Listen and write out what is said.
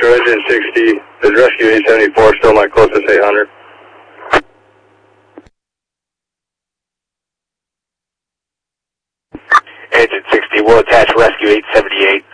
Metro Engine 60. Is Rescue 874 still my closest 800? Engine 60, we'll attach Rescue 878.